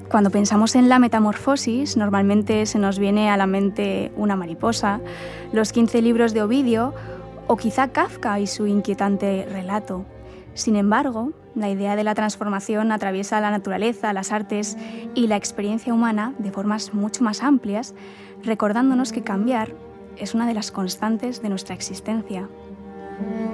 Cuando pensamos en la metamorfosis, normalmente se nos viene a la mente una mariposa, los 15 libros de Ovidio o quizá Kafka y su inquietante relato. Sin embargo, la idea de la transformación atraviesa la naturaleza, las artes y la experiencia humana de formas mucho más amplias, recordándonos que cambiar es una de las constantes de nuestra existencia.